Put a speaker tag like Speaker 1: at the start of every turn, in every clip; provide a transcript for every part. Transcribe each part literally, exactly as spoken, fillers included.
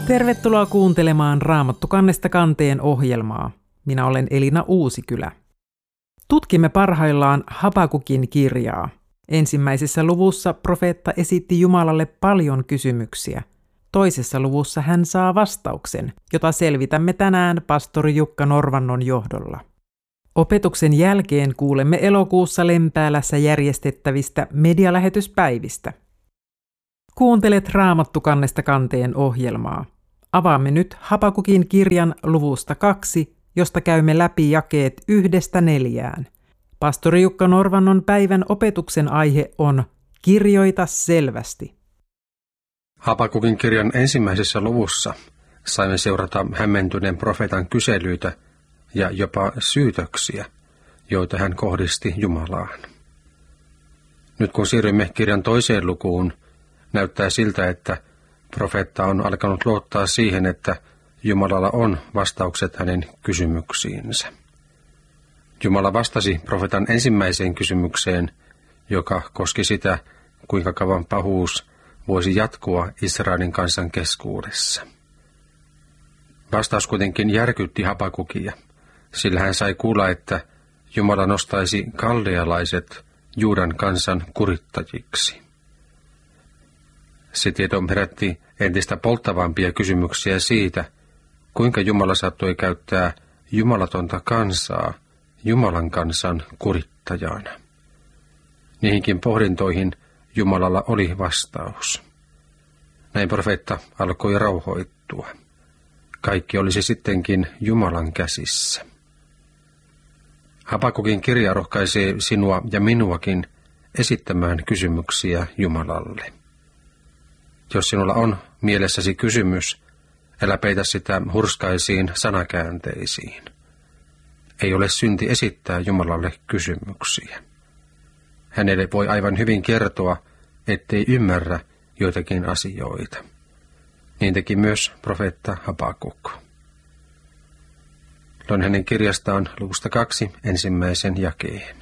Speaker 1: Tervetuloa kuuntelemaan Raamattu kannesta kanteen ohjelmaa. Minä olen Elina Uusikylä. Tutkimme parhaillaan Habakukin kirjaa. Ensimmäisessä luvussa profeetta esitti Jumalalle paljon kysymyksiä. Toisessa luvussa hän saa vastauksen, jota selvitämme tänään pastori Jukka Norvannon johdolla. Opetuksen jälkeen kuulemme elokuussa Lempäälässä järjestettävistä medialähetyspäivistä. Kuuntelet Raamattu kannesta kanteen ohjelmaa. Avaamme nyt Habakukin kirjan luvusta kaksi, josta käymme läpi jakeet yhdestä neljään. Pastori Jukka Norvannon päivän opetuksen aihe on Kirjoita selvästi.
Speaker 2: Habakukin kirjan ensimmäisessä luvussa saimme seurata hämmentyneen profeetan kyselyitä ja jopa syytöksiä, joita hän kohdisti Jumalaan. Nyt kun siirrymme kirjan toiseen lukuun, näyttää siltä, että profeetta on alkanut luottaa siihen, että Jumalalla on vastaukset hänen kysymyksiinsä. Jumala vastasi profeetan ensimmäiseen kysymykseen, joka koski sitä, kuinka kauan pahuus voisi jatkua Israelin kansan keskuudessa. Vastaus kuitenkin järkytti Habakukia, sillä hän sai kuulla, että Jumala nostaisi kaldealaiset Juudan kansan kurittajiksi. Se tieto herätti entistä polttavampia kysymyksiä siitä, kuinka Jumala saattoi käyttää jumalatonta kansaa Jumalan kansan kurittajana. Niihinkin pohdintoihin Jumalalla oli vastaus. Näin profeetta alkoi rauhoittua. Kaikki olisi sittenkin Jumalan käsissä. Habakukin kirja rohkaisee sinua ja minuakin esittämään kysymyksiä Jumalalle. Jos sinulla on mielessäsi kysymys, älä peitä sitä hurskaisiin sanakäänteisiin. Ei ole synti esittää Jumalalle kysymyksiä. Hänelle voi aivan hyvin kertoa, ettei ymmärrä joitakin asioita. Niin teki myös profeetta Habakuk. Luen hänen kirjastaan luvusta kaksi ensimmäisen jakeen.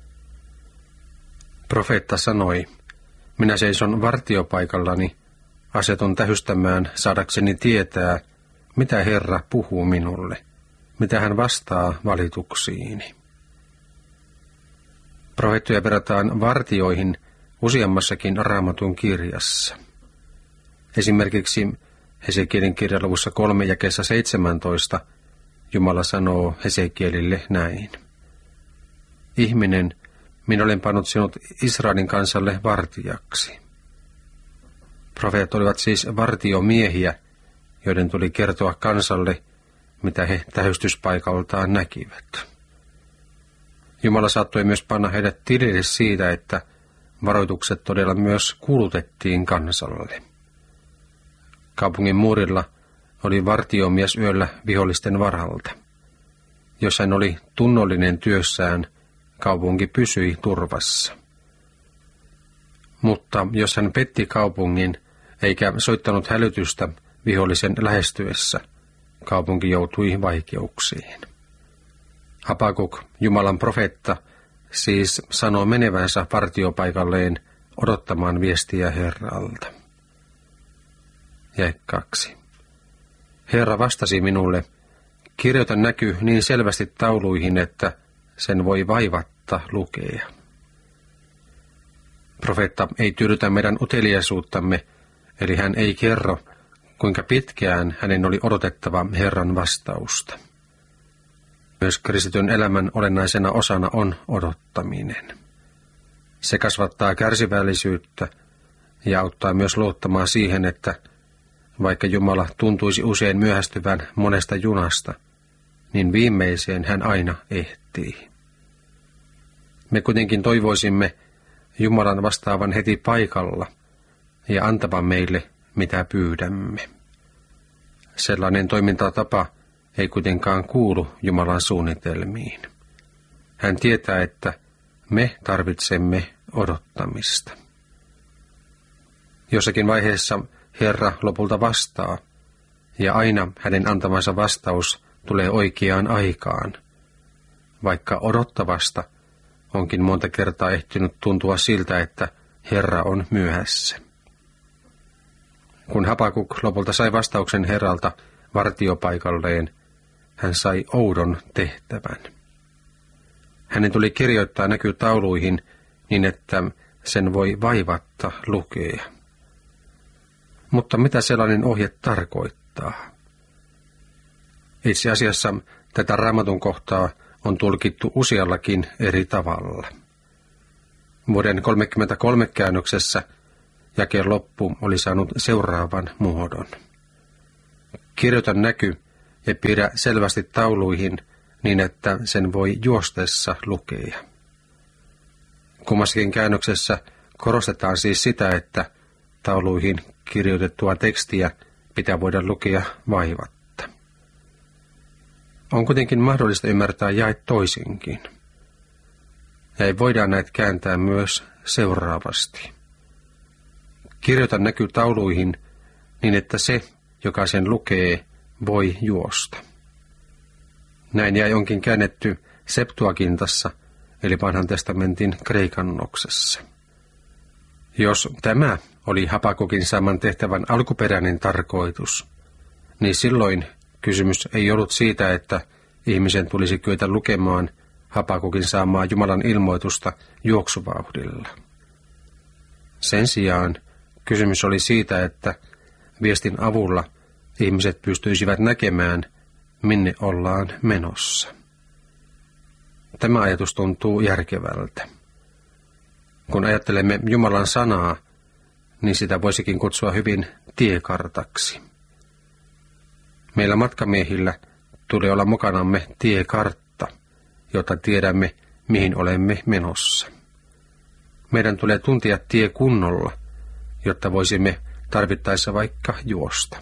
Speaker 2: Profeetta sanoi, minä seison vartiopaikallani, asetun tähystämään saadakseni tietää, mitä Herra puhuu minulle, mitä hän vastaa valituksiini. Profeettoja verrataan vartioihin useammassakin Raamatun kirjassa. Esimerkiksi Hesekielin kirjan luvussa kolme jakeessa seitsemäntoista Jumala sanoo Hesekielille näin. Ihminen, minä olen pannut sinut Israelin kansalle vartijaksi. Profeetat olivat siis vartiomiehiä, joiden tuli kertoa kansalle, mitä he tähystyspaikaltaan näkivät. Jumala saattoi myös panna heidät tilille siitä, että varoitukset todella myös kuulutettiin kansalle. Kaupungin muurilla oli vartiomies yöllä vihollisten varalta. Jos hän oli tunnollinen työssään, kaupunki pysyi turvassa. Mutta jos hän petti kaupungin eikä soittanut hälytystä vihollisen lähestyessä, kaupunki joutui vaikeuksiin. Habakuk, Jumalan profeetta, siis sanoo menevänsä vartiopaikalleen odottamaan viestiä Herralta. Jae kaksi. Herra vastasi minulle, kirjoita näky niin selvästi tauluihin, että sen voi vaivatta lukea. Profeetta ei tyydytä meidän uteliaisuuttamme, eli hän ei kerro, kuinka pitkään hänen oli odotettava Herran vastausta. Myös kristityn elämän olennaisena osana on odottaminen. Se kasvattaa kärsivällisyyttä ja auttaa myös luottamaan siihen, että vaikka Jumala tuntuisi usein myöhästyvän monesta junasta, niin viimeiseen hän aina ehtii. Me kuitenkin toivoisimme Jumalan vastaavan heti paikalla ja antavan meille, mitä pyydämme. Sellainen toimintatapa ei kuitenkaan kuulu Jumalan suunnitelmiin. Hän tietää, että me tarvitsemme odottamista. Jossakin vaiheessa Herra lopulta vastaa, ja aina hänen antamansa vastaus tulee oikeaan aikaan, vaikka odottavasta onkin monta kertaa ehtinyt tuntua siltä, että Herra on myöhässä. Kun Habakuk lopulta sai vastauksen Herralta vartiopaikalleen, hän sai oudon tehtävän. Hänen tuli kirjoittaa näky tauluihin niin, että sen voi vaivatta lukea. Mutta mitä sellainen ohje tarkoittaa? Itse asiassa tätä Raamatun kohtaa on tulkittu useallakin eri tavalla. Vuoden kolmekymmentäkolme käännöksessä jakeen loppu oli saanut seuraavan muodon. Kirjoita näky ja pidä selvästi tauluihin niin, että sen voi juostessa lukea. Kummassakin käännöksessä korostetaan siis sitä, että tauluihin kirjoitettua tekstiä pitää voida lukea vaivatta. On kuitenkin mahdollista ymmärtää jae toisinkin. Ja voidaan näitä kääntää myös seuraavasti. Kirjoita näky tauluihin niin, että se, joka sen lukee, voi juosta. Näin jäi onkin käännetty Septuagintassa, eli vanhan testamentin kreikannoksessa. Jos tämä oli Habakukin saaman tehtävän alkuperäinen tarkoitus, niin silloin kysymys ei ollut siitä, että ihmisen tulisi kyetä lukemaan Habakukin saamaa Jumalan ilmoitusta juoksuvauhdilla. Sen sijaan kysymys oli siitä, että viestin avulla ihmiset pystyisivät näkemään, minne ollaan menossa. Tämä ajatus tuntuu järkevältä. Kun ajattelemme Jumalan sanaa, niin sitä voisikin kutsua hyvin tiekartaksi. Meillä matkamiehillä tulee olla mukanamme tiekartta, jotta tiedämme, mihin olemme menossa. Meidän tulee tuntea tie kunnolla, jotta voisimme tarvittaessa vaikka juosta.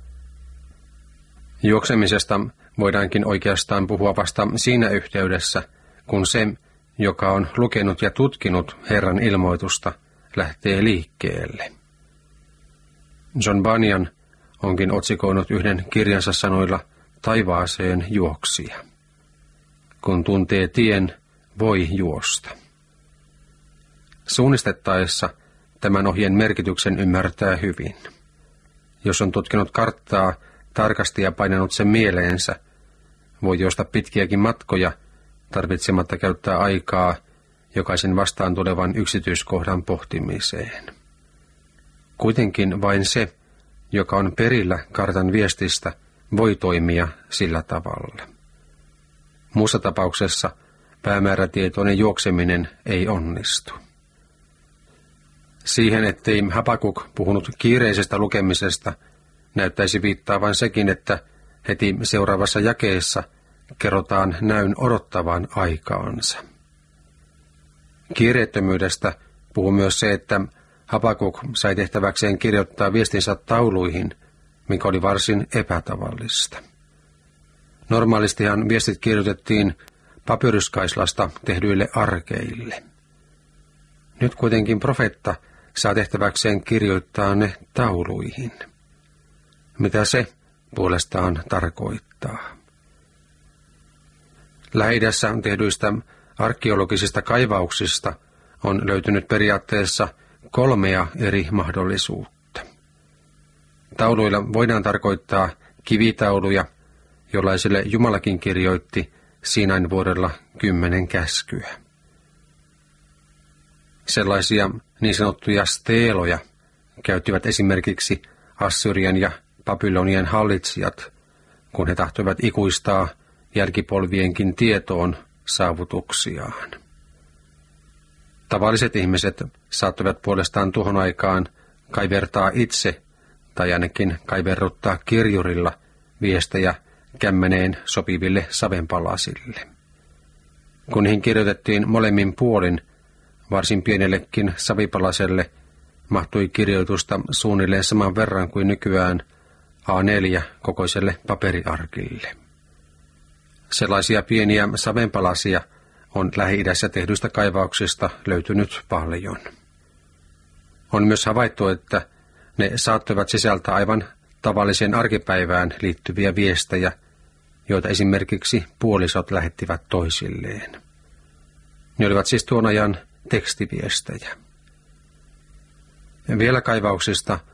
Speaker 2: Juoksemisesta voidaankin oikeastaan puhua vasta siinä yhteydessä, kun se, joka on lukenut ja tutkinut Herran ilmoitusta, lähtee liikkeelle. John Bunyan onkin otsikoinut yhden kirjansa sanoilla taivaaseen juoksija. Kun tuntee tien, voi juosta. Suunnistettaessa tämän ohjeen merkityksen ymmärtää hyvin. Jos on tutkinut karttaa tarkasti ja painanut sen mieleensä, voi juosta pitkiäkin matkoja tarvitsematta käyttää aikaa jokaisen vastaan tulevan yksityiskohdan pohtimiseen. Kuitenkin vain se, joka on perillä kartan viestistä, voi toimia sillä tavalla. Muussa tapauksessa päämäärätietoinen juokseminen ei onnistu. Siihen, ettei Habakuk puhunut kiireisestä lukemisesta, näyttäisi viittaavan sekin, että heti seuraavassa jakeessa kerrotaan näyn odottavan aikaansa. Kiireettömyydestä puhuu myös se, että Habakuk sai tehtäväkseen kirjoittaa viestinsä tauluihin, mikä oli varsin epätavallista. Normaalistihan viestit kirjoitettiin papyruskaislasta tehdyille arkeille. Nyt kuitenkin profeetta saa tehtäväkseen kirjoittaa ne tauluihin. Mitä se puolestaan tarkoittaa? Lähi-idässä tehdyistä arkeologisista kaivauksista on löytynyt periaatteessa kolmea eri mahdollisuutta. Tauluilla voidaan tarkoittaa kivitauluja, jollaisille Jumalakin kirjoitti Siinain vuodella kymmenen käskyä. Sellaisia niin sanottuja steeloja käyttivät esimerkiksi Assyrian ja Babylonian hallitsijat, kun he tahtoivat ikuistaa jälkipolvienkin tietoon saavutuksiaan. Tavalliset ihmiset saattoivat puolestaan tuohon aikaan kaivertaa itse tai ainakin kaiverruttaa kirjurilla viestejä kämmeneen sopiville savenpalasille. Kun niihin kirjoitettiin molemmin puolin, varsin pienellekin savipalaselle mahtui kirjoitusta suunnilleen saman verran kuin nykyään A neljä kokoiselle paperiarkille. Sellaisia pieniä savenpalasia on Lähi-idässä tehdyistä kaivauksista löytynyt paljon. On myös havaittu, että ne saattoivat sisältää aivan tavalliseen arkipäivään liittyviä viestejä, joita esimerkiksi puolisot lähettivät toisilleen. Ne olivat siis tuon ajan tekstiviestejä. Vielä kaivauksista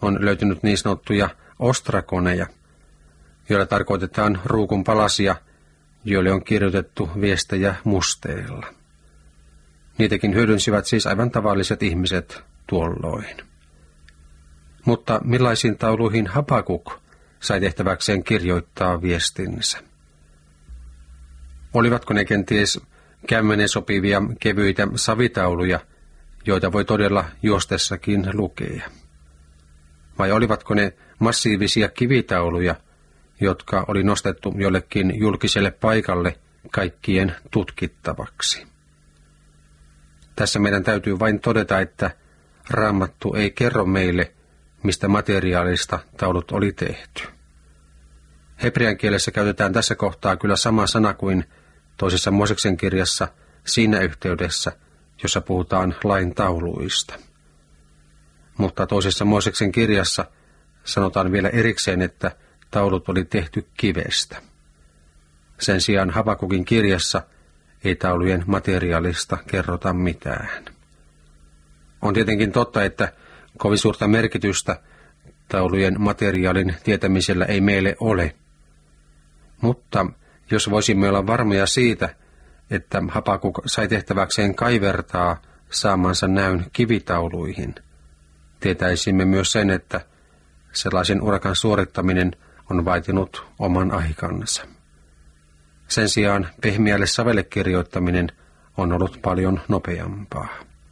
Speaker 2: on löytynyt niin sanottuja ostrakoneja, joilla tarkoitetaan ruukun palasia, joille on kirjoitettu viestejä musteilla. Niitäkin hyödynsivät siis aivan tavalliset ihmiset tuolloin. Mutta millaisiin tauluihin Habakuk sai tehtäväkseen kirjoittaa viestinsä? Olivatko ne kenties kämmenen sopivia kevyitä savitauluja, joita voi todella juostessakin lukea? Vai olivatko ne massiivisia kivitauluja, jotka oli nostettu jollekin julkiselle paikalle kaikkien tutkittavaksi? Tässä meidän täytyy vain todeta, että Raamattu ei kerro meille, mistä materiaalista taulut oli tehty. Hebrean kielessä käytetään tässä kohtaa kyllä sama sana kuin toisessa Mooseksen kirjassa siinä yhteydessä, jossa puhutaan lain tauluista. Mutta toisessa Mooseksen kirjassa sanotaan vielä erikseen, että taulut oli tehty kivestä. Sen sijaan Habakukin kirjassa ei taulujen materiaalista kerrota mitään. On tietenkin totta, että kovin suurta merkitystä taulujen materiaalin tietämisellä ei meille ole. Mutta jos voisimme olla varmoja siitä, että Habakuk sai tehtäväkseen kaivertaa saamansa näyn kivitauluihin, tietäisimme myös sen, että sellaisen urakan suorittaminen on vaatinut oman aikansa. Sen sijaan pehmeälle savelle kirjoittaminen on ollut paljon nopeampaa.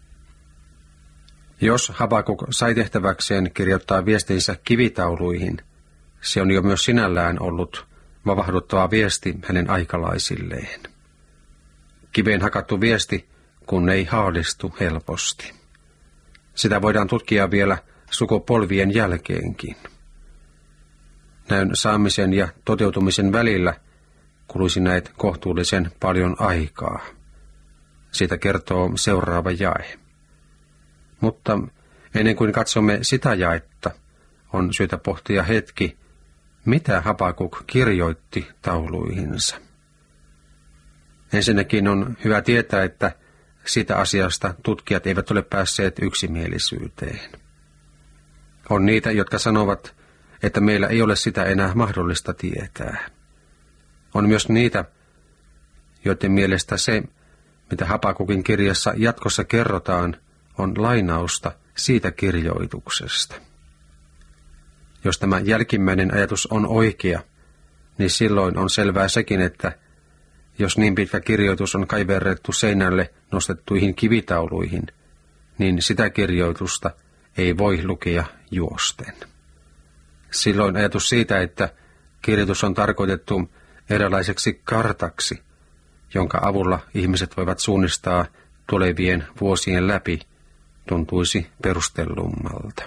Speaker 2: Jos Habakuk sai tehtäväkseen kirjoittaa viestinsä kivitauluihin, se on jo myös sinällään ollut vavahduttava viesti hänen aikalaisilleen. Kiveen hakattu viesti, kun ei haalistu helposti. Sitä voidaan tutkia vielä sukupolvien jälkeenkin. Näyn saamisen ja toteutumisen välillä kuluisi näet kohtuullisen paljon aikaa. Siitä kertoo seuraava jae. Mutta ennen kuin katsomme sitä jaetta, on syytä pohtia hetki, mitä Habakuk kirjoitti tauluihinsa. Ensinnäkin on hyvä tietää, että sitä asiasta tutkijat eivät ole päässeet yksimielisyyteen. On niitä, jotka sanovat, että meillä ei ole sitä enää mahdollista tietää. On myös niitä, joiden mielestä se, mitä Habakukin kirjassa jatkossa kerrotaan, on lainausta siitä kirjoituksesta. Jos tämä jälkimmäinen ajatus on oikea, niin silloin on selvää sekin, että jos niin pitkä kirjoitus on kaiverrettu seinälle nostettuihin kivitauluihin, niin sitä kirjoitusta ei voi lukea juosten. Silloin ajatus siitä, että kirjoitus on tarkoitettu eräänlaiseksi kartaksi, jonka avulla ihmiset voivat suunnistaa tulevien vuosien läpi, tuntuisi perustellummalta.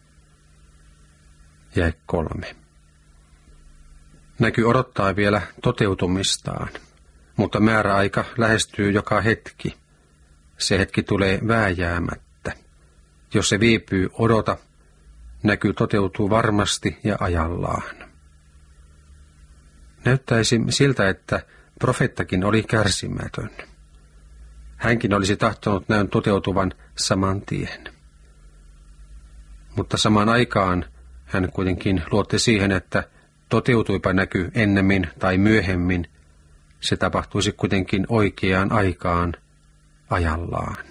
Speaker 2: Jae kolme. Näky odottaa vielä toteutumistaan, mutta määräaika lähestyy joka hetki. Se hetki tulee vääjäämättä. Jos se viipyy, odota. Näky toteutuu varmasti ja ajallaan. Näyttäisi siltä, että profeettakin oli kärsimätön. Hänkin olisi tahtonut näyn toteutuvan saman tien. Mutta samaan aikaan hän kuitenkin luotti siihen, että toteutuipa näky ennemmin tai myöhemmin, se tapahtuisi kuitenkin oikeaan aikaan ajallaan.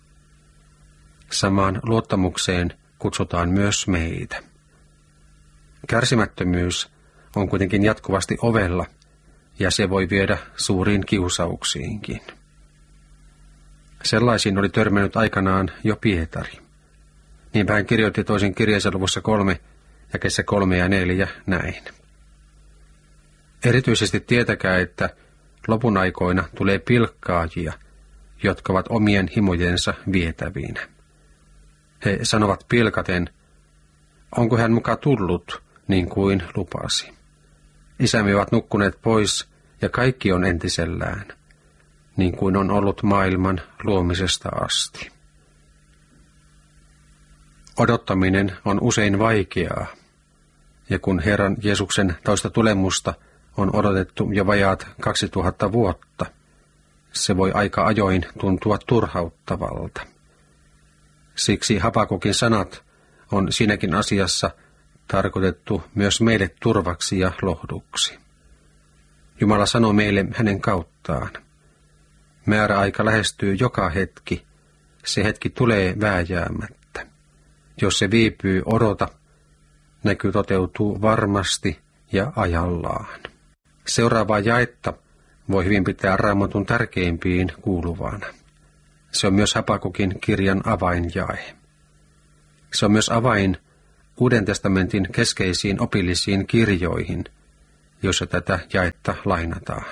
Speaker 2: Samaan luottamukseen kutsutaan myös meitä. Kärsimättömyys on kuitenkin jatkuvasti ovella, ja se voi viedä suuriin kiusauksiinkin. Sellaisiin oli törmännyt aikanaan jo Pietari. Niinpä hän kirjoitti toisen kirjeensä luvussa kolme, jakeessa kolme ja neljä näin. Erityisesti tietäkää, että lopun aikoina tulee pilkkaajia, jotka ovat omien himojensa vietävinä. He sanovat pilkaten, onko hän muka tullut, niin kuin lupasi. Isämme ovat nukkuneet pois, ja kaikki on entisellään, niin kuin on ollut maailman luomisesta asti. Odottaminen on usein vaikeaa, ja kun Herran Jeesuksen toista tulemusta on odotettu jo vajaat kaksituhatta vuotta, se voi aika ajoin tuntua turhauttavalta. Siksi Habakukin sanat on siinäkin asiassa tarkoitettu myös meille turvaksi ja lohduksi. Jumala sanoo meille hänen kauttaan. Määräaika lähestyy joka hetki. Se hetki tulee vääjäämättä. Jos se viipyy, odota. Näky toteutuu varmasti ja ajallaan. Seuraavaa jaetta voi hyvin pitää Raamatun tärkeimpiin kuuluvana. Se on myös Habakukin kirjan avainjae. Se on myös avain Uuden testamentin keskeisiin opillisiin kirjoihin, joissa tätä jaetta lainataan.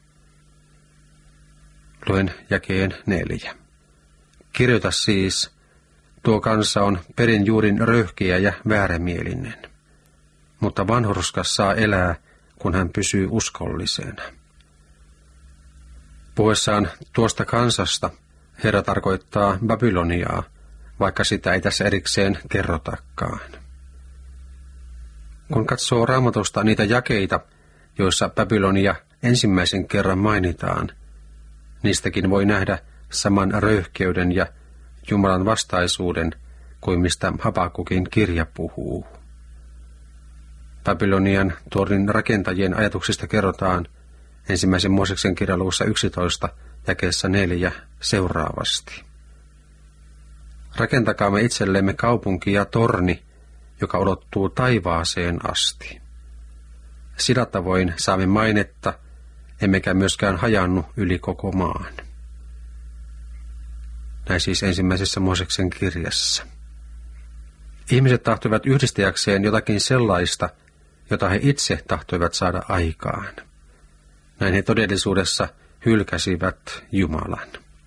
Speaker 2: Luen jakeen neljä. Kirjoita siis, tuo kansa on perin juurin röyhkeä ja väärämielinen, mutta vanhurskas saa elää, kun hän pysyy uskollisena. Puhuessaan tuosta kansasta Herra tarkoittaa Babyloniaa, vaikka sitä ei tässä erikseen kerrotakaan. Kun katsoo Raamatusta niitä jakeita, joissa Babylonia ensimmäisen kerran mainitaan, niistäkin voi nähdä saman röyhkeyden ja Jumalan vastaisuuden kuin mistä Habakukin kirja puhuu. Babylonian tornin rakentajien ajatuksista kerrotaan ensimmäisen Mooseksen kirjan luvussa yksitoista jakeessa neljä seuraavasti. Rakentakaamme itsellemme kaupunki ja torni, joka ulottuu taivaaseen asti. Sillä tavoin saamme mainetta, emmekä myöskään hajannu yli koko maan. Näin siis ensimmäisessä Mooseksen kirjassa. Ihmiset tahtoivat yhdistäjäkseen jotakin sellaista, jota he itse tahtoivat saada aikaan. Näin he todellisuudessa hylkäsivät Jumalan.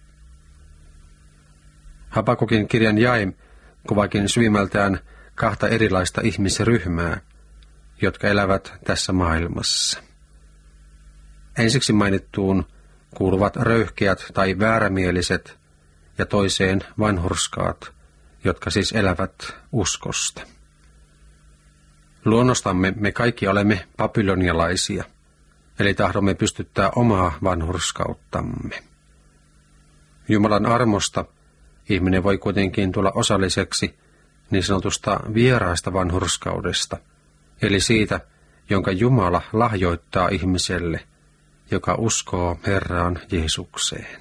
Speaker 2: Habakukin kirjan jae kuvaakin syvimmältään kahta erilaista ihmisryhmää, jotka elävät tässä maailmassa. Ensiksi mainittuun kuuluvat röyhkeät tai väärämieliset ja toiseen vanhurskaat, jotka siis elävät uskosta. Luonnostamme me kaikki olemme babylonialaisia, eli tahdomme pystyttää omaa vanhurskauttamme. Jumalan armosta ihminen voi kuitenkin tulla osalliseksi niin sanotusta vieraasta vanhurskaudesta, eli siitä, jonka Jumala lahjoittaa ihmiselle, joka uskoo Herraan Jeesukseen.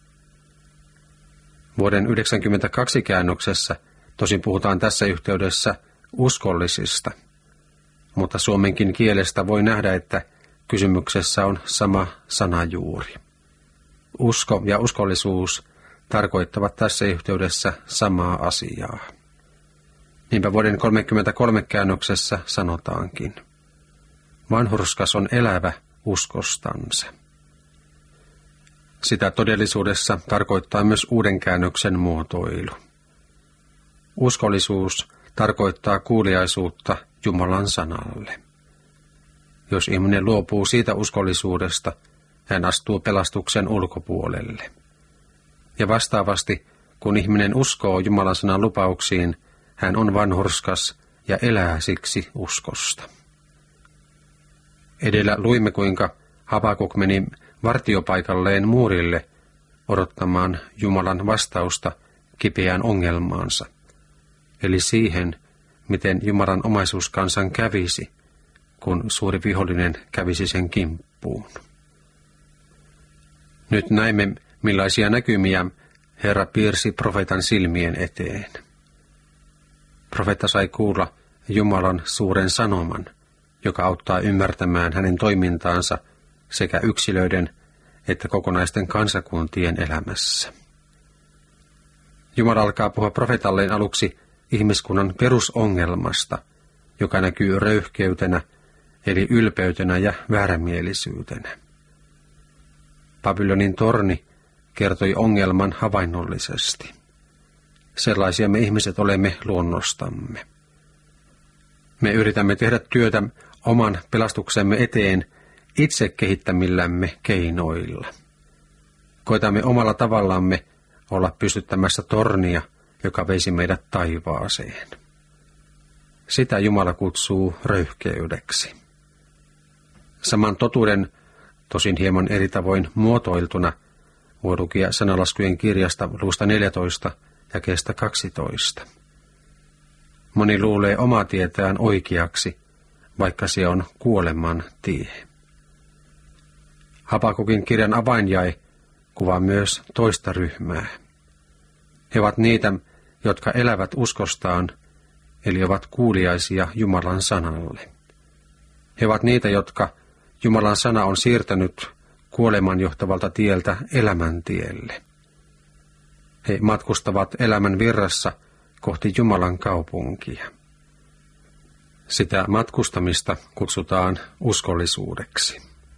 Speaker 2: Vuoden yhdeksänkymmentäkaksi käännöksessä tosin puhutaan tässä yhteydessä uskollisista, mutta suomenkin kielestä voi nähdä, että kysymyksessä on sama sanajuuri. Usko ja uskollisuus tarkoittavat tässä yhteydessä samaa asiaa. Niinpä vuoden kolmekymmentäkolme käännöksessä sanotaankin: vanhurskas on elävä uskostansa. Sitä todellisuudessa tarkoittaa myös uuden käännöksen muotoilu. Uskollisuus tarkoittaa kuuliaisuutta Jumalan sanalle. Jos ihminen luopuu siitä uskollisuudesta, hän astuu pelastuksen ulkopuolelle. Ja vastaavasti, kun ihminen uskoo Jumalan sanan lupauksiin, hän on vanhurskas ja elää siksi uskosta. Edellä luimme, kuinka Habakuk meni vartiopaikalleen muurille odottamaan Jumalan vastausta kipeään ongelmaansa, eli siihen, miten Jumalan omaisuuskansan kävisi, kun suuri vihollinen kävisi sen kimppuun. Nyt näemme, millaisia näkymiä Herra piirsi profeetan silmien eteen. Profeetta sai kuulla Jumalan suuren sanoman, joka auttaa ymmärtämään hänen toimintaansa sekä yksilöiden että kokonaisten kansakuntien elämässä. Jumala alkaa puhua profeetalleen aluksi ihmiskunnan perusongelmasta, joka näkyy röyhkeytenä, eli ylpeytenä ja väärämielisyytenä. Babylonin torni kertoi ongelman havainnollisesti. Sellaisia me ihmiset olemme luonnostamme. Me yritämme tehdä työtä oman pelastuksemme eteen itse kehittämillämme keinoilla. Koitamme omalla tavallamme olla pystyttämässä tornia, joka veisi meidät taivaaseen. Sitä Jumala kutsuu röyhkeydeksi. Saman totuuden, tosin hieman eri tavoin muotoiltuna, voi lukea sanalaskujen kirjasta luvusta neljätoista jakeesta kaksitoista. Moni luulee omaa tietään oikeaksi, vaikka se on kuoleman tie. Habakukin kirjan avainjae kuvaa myös toista ryhmää. He ovat niitä, jotka elävät uskostaan, eli ovat kuuliaisia Jumalan sanalle. He ovat niitä, jotka Jumalan sana on siirtänyt kuoleman johtavalta tieltä elämän tielle. He matkustavat elämän virrassa kohti Jumalan kaupunkia. Sitä matkustamista kutsutaan uskollisuudeksi.